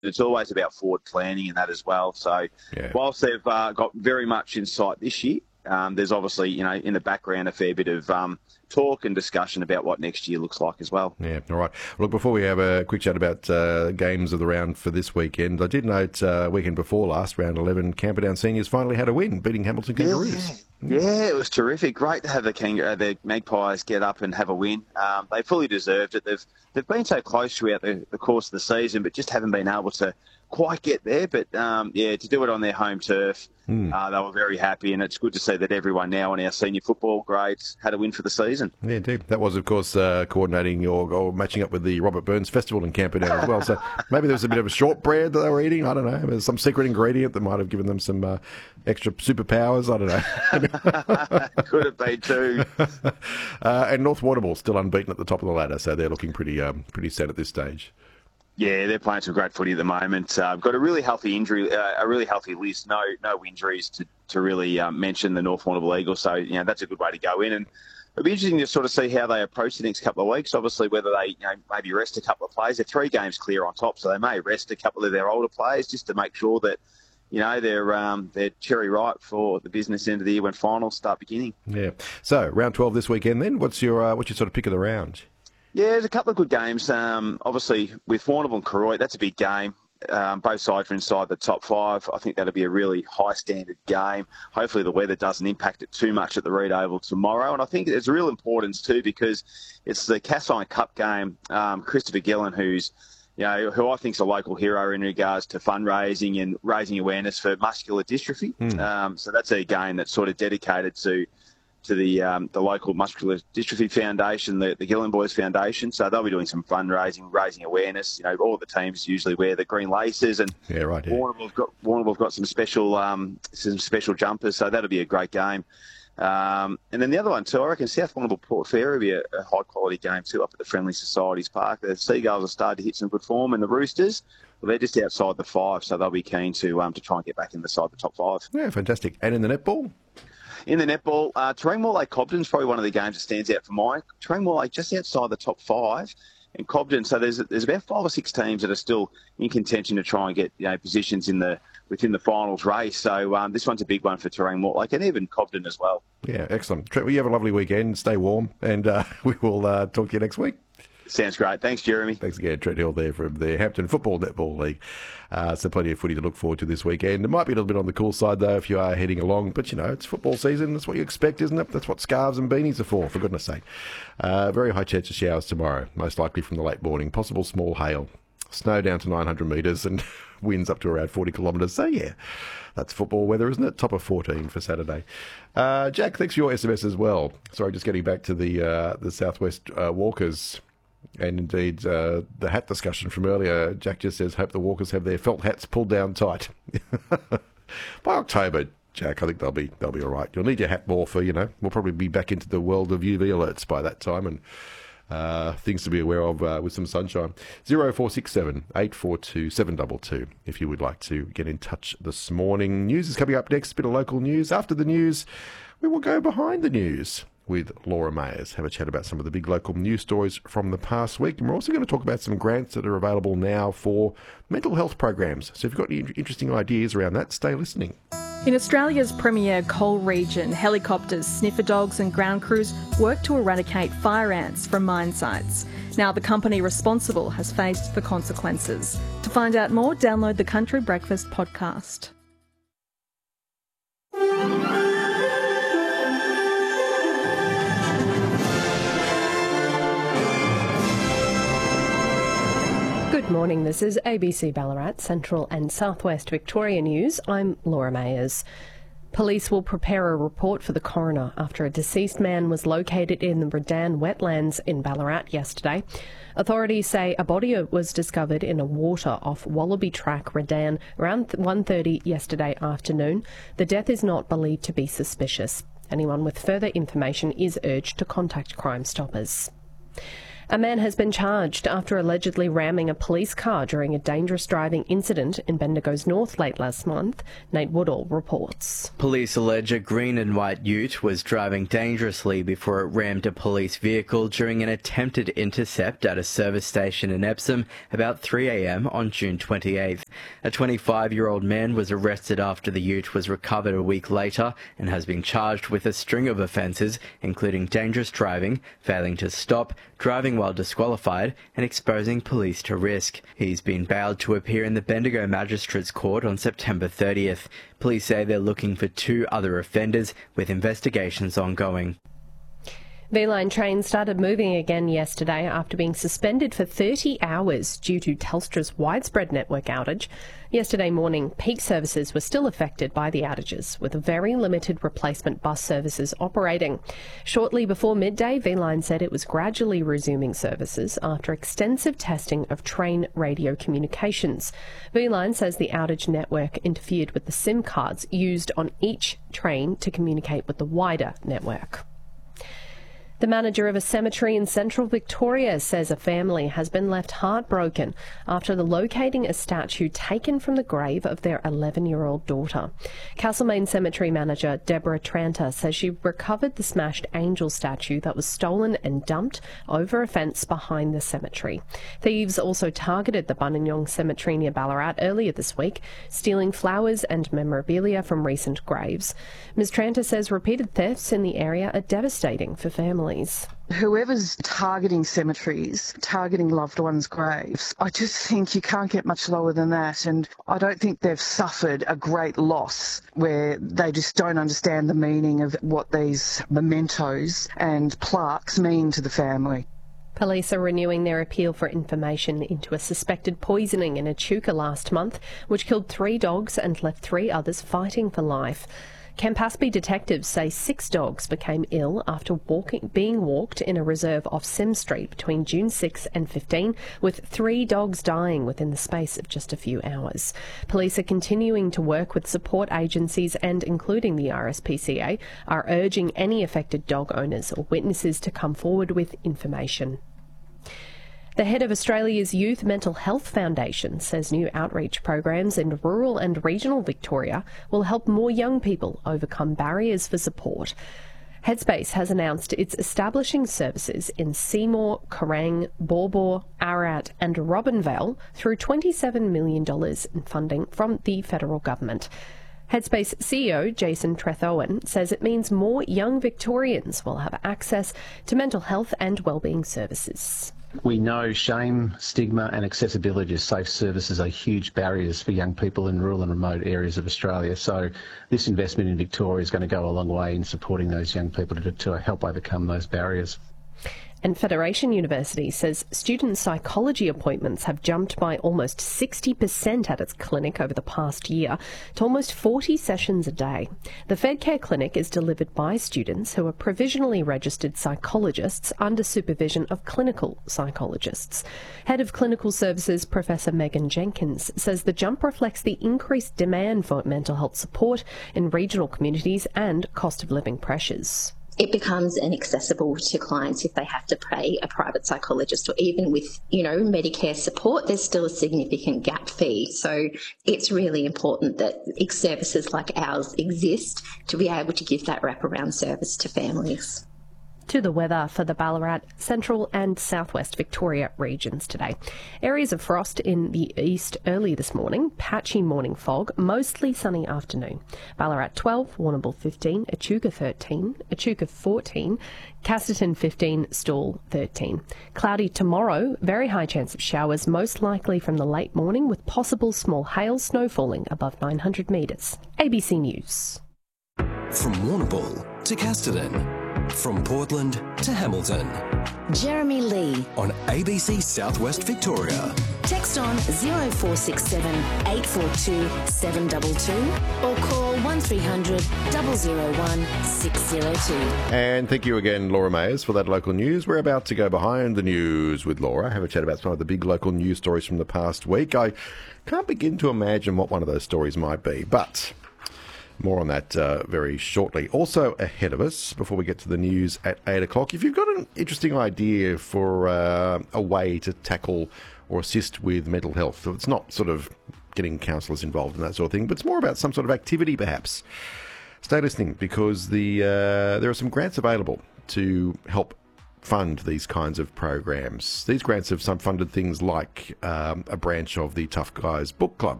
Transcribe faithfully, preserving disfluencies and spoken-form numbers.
it's always about forward planning and that as well. So Yeah. whilst they've uh, got very much in sight this year, um, there's obviously, you know, in the background a fair bit of um, talk and discussion about what next year looks like as well. Yeah, all right. Look, before we have a quick chat about uh, games of the round for this weekend, I did note uh, weekend before last, round eleven, Camperdown Seniors finally had a win, beating Hamilton Kangaroos. Yeah, yeah, it was terrific. Great to have the King, uh, the Magpies get up and have a win. Um, they fully deserved it. They've they've been so close throughout the, the course of the season, but just haven't been able to quite get there. But um, yeah, to do it on their home turf, Mm. uh, they were very happy, and it's good to see that everyone now in our senior football grades had a win for the season. Yeah, indeed. That was, of course, uh, coordinating or, or matching up with the Robert Burns Festival in Camperdown as well. So maybe there was a bit of a shortbread that they were eating. I don't know. There's some secret ingredient that might have given them some uh, extra superpowers. I don't know. Could have been too. uh, and North Waterville still unbeaten at the top of the ladder, so they're looking pretty um, pretty set at this stage. Yeah, they're playing some great footy at the moment. Uh, got a really healthy injury, uh, a really healthy list. No, no injuries to, to really um, mention the North Warrnambool Eagles. So you know that's a good way to go in, and it'll be interesting to sort of see how they approach the next couple of weeks. Obviously, whether they you know maybe rest a couple of players. They're three games clear on top, so they may rest a couple of their older players just to make sure that you know they're um, they're cherry ripe for the business end of the year when finals start beginning. Yeah. So round twelve this weekend. Then what's your uh, what's your sort of pick of the round? Yeah, there's a couple of good games. Um, obviously, with Warrnambool and Koroit, that's a big game. Um, both sides are inside the top five. I think that'll be a really high-standard game. Hopefully the weather doesn't impact it too much at the Reed Oval tomorrow. And I think there's real importance, too, because it's the Cassine Cup game. Um, Christopher Gillen, who's, you know, who I think is a local hero in regards to fundraising and raising awareness for muscular dystrophy. Mm. Um, so that's a game that's sort of dedicated to to the um, the local Muscular Dystrophy Foundation, the, the Gillen Boys Foundation. So they'll be doing some fundraising, raising awareness. You know, all the teams usually wear the green laces, and yeah, right. Yeah. Warrnambool have got Warrnambool have got some special um, some special jumpers. So that'll be a great game. Um, and then the other one too, I reckon South Warrnambool Port Fairy will be a, a high quality game too up at the Friendly Societies Park. The Seagulls have started to hit some good form, and the Roosters, well, they're just outside the five, so they'll be keen to um, to try and get back inside the top five. Yeah, fantastic. And in the netball? In the netball, uh, Terang-Morley Cobden is probably one of the games that stands out for mine. Terang-Morley just outside the top five, and Cobden. So there's there's about five or six teams that are still in contention to try and get you know positions in the within the finals race. So um, this one's a big one for Terang-Morley, and even Cobden as well. Yeah, excellent. Well, you have a lovely weekend. Stay warm, and uh, we will uh, talk to you next week. Sounds great. Thanks, Jeremy. Thanks again, Trent Hill there from the Hampton Football Netball League. Uh, so plenty of footy to look forward to this weekend. It might be a little bit on the cool side, though, if you are heading along. But, you know, it's football season. That's what you expect, isn't it? That's what scarves and beanies are for, for goodness sake. Uh, very high chance of showers tomorrow, most likely from the late morning. Possible small hail. Snow down to nine hundred metres and winds up to around forty kilometres. So, yeah, that's football weather, isn't it? Top of fourteen for Saturday. Uh, Jack, thanks for your S M S as well. Sorry, just getting back to the, uh, the Southwest uh, Walkers. And indeed, uh, the hat discussion from earlier, Jack just says, hope the Walkers have their felt hats pulled down tight. By October, Jack, I think they'll be they'll be all right. You'll need your hat more for, you know, we'll probably be back into the world of U V alerts by that time, and uh, things to be aware of uh, with some sunshine. zero four six seven, eight four two, seven two two if you would like to get in touch this morning. News is coming up next, a bit of local news. After the news, we will go behind the news with Laura Mayers, have a chat about some of the big local news stories from the past week. And we're also going to talk about some grants that are available now for mental health programs. So if you've got any interesting ideas around that, stay listening. In Australia's premier coal region, helicopters, sniffer dogs and ground crews work to eradicate fire ants from mine sites. Now the company responsible has faced the consequences. To find out more, download the Country Breakfast podcast. Good morning, this is A B C Ballarat, Central and Southwest Victoria News. I'm Laura Mayers. Police will prepare a report for the coroner after a deceased man was located in the Redan wetlands in Ballarat yesterday. Authorities say a body was discovered in a water off Wallaby Track, Redan, around one thirty yesterday afternoon. The death is not believed to be suspicious. Anyone with further information is urged to contact Crime Stoppers. A man has been charged after allegedly ramming a police car during a dangerous driving incident in Bendigo's North late last month. Nate Woodall reports. Police allege a green and white ute was driving dangerously before it rammed a police vehicle during an attempted intercept at a service station in Epsom about three a m on June twenty-eighth. A twenty-five-year-old man was arrested after the ute was recovered a week later and has been charged with a string of offences, including dangerous driving, failing to stop, driving while disqualified and exposing police to risk. He's been bailed to appear in the Bendigo Magistrates Court on September thirtieth. Police say they're looking for two other offenders with investigations ongoing. V-Line trains started moving again yesterday after being suspended for thirty hours due to Telstra's widespread network outage. Yesterday morning, peak services were still affected by the outages, with very limited replacement bus services operating. Shortly before midday, V-Line said it was gradually resuming services after extensive testing of train radio communications. V-Line says the outage network interfered with the SIM cards used on each train to communicate with the wider network. The manager of a cemetery in central Victoria says a family has been left heartbroken after locating a statue taken from the grave of their eleven-year-old daughter. Castlemaine Cemetery manager Deborah Tranter says she recovered the smashed angel statue that was stolen and dumped over a fence behind the cemetery. Thieves also targeted the Buninyong Cemetery near Ballarat earlier this week, stealing flowers and memorabilia from recent graves. Miz Tranter says repeated thefts in the area are devastating for families. Whoever's targeting cemeteries, targeting loved ones' graves, I just think you can't get much lower than that. And I don't think they've suffered a great loss where they just don't understand the meaning of what these mementos and plaques mean to the family. Police are renewing their appeal for information into a suspected poisoning in Echuca last month, which killed three dogs and left three others fighting for life. Campaspe detectives say six dogs became ill after walking, being walked in a reserve off Sim Street between June sixth and fifteenth, with three dogs dying within the space of just a few hours. Police are continuing to work with support agencies and, including the R S P C A, are urging any affected dog owners or witnesses to come forward with information. The head of Australia's Youth Mental Health Foundation says new outreach programs in rural and regional Victoria will help more young people overcome barriers for support. Headspace has announced it's establishing services in Seymour, Kerrang, Baw Baw, Ararat and Robinvale through twenty-seven million dollars in funding from the federal government. Headspace C E O Jason Trethowan says it means more young Victorians will have access to mental health and wellbeing services. We know shame, stigma and accessibility to safe services are huge barriers for young people in rural and remote areas of Australia. So this investment in Victoria is going to go a long way in supporting those young people to, to help overcome those barriers. And Federation University says student psychology appointments have jumped by almost sixty percent at its clinic over the past year to almost forty sessions a day. The FedCare clinic is delivered by students who are provisionally registered psychologists under supervision of clinical psychologists. Head of Clinical Services Professor Megan Jenkins says the jump reflects the increased demand for mental health support in regional communities and cost of living pressures. It becomes inaccessible to clients if they have to pay a private psychologist, or even with, you know, Medicare support, there's still a significant gap fee. So it's really important that services like ours exist to be able to give that wraparound service to families. To the weather for the Ballarat, Central and Southwest Victoria regions today. Areas of frost in the east early this morning, patchy morning fog, mostly sunny afternoon. Ballarat twelve, Warrnambool fifteen, Echuca thirteen, Echuca fourteen, Casterton fifteen, Stawell thirteen. Cloudy tomorrow, very high chance of showers, most likely from the late morning with possible small hail, snow falling above nine hundred metres. A B C News. From Warrnambool to Casterton. From Portland to Hamilton. Jeremy Lee. On A B C Southwest Victoria. Text on zero four six seven, eight four two, seven two two or call one three hundred, zero zero one, six zero two. And thank you again, Laura Mayers, for that local news. We're about to go behind the news with Laura, have a chat about some of the big local news stories from the past week. I can't begin to imagine what one of those stories might be, but More on that uh, very shortly. Also ahead of us, before we get to the news at eight o'clock, if you've got an interesting idea for uh, a way to tackle or assist with mental health, so it's not sort of getting counsellors involved in that sort of thing, but it's more about some sort of activity perhaps, stay listening, because the uh, there are some grants available to help fund these kinds of programs. These grants have some funded things like um, a branch of the Tough Guys Book Club,